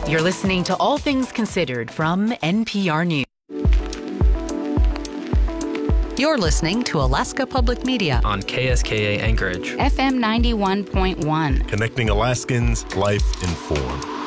You're listening to All Things Considered from NPR News. You're listening to Alaska Public Media on KSKA Anchorage, FM 91.1. Connecting Alaskans, life informed.